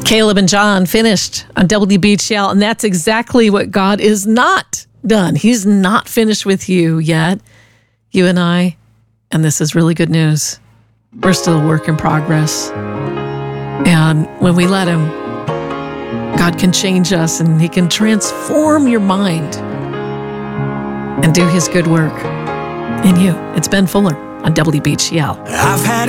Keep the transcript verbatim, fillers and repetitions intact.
Caleb and John finished on W B H L, and that's exactly what God is not done. He's not finished with you yet. You and I, and this is really good news, we're still a work in progress. And when we let him, God can change us and he can transform your mind and do his good work in you. It's Ben Fuller on W B H L. I've had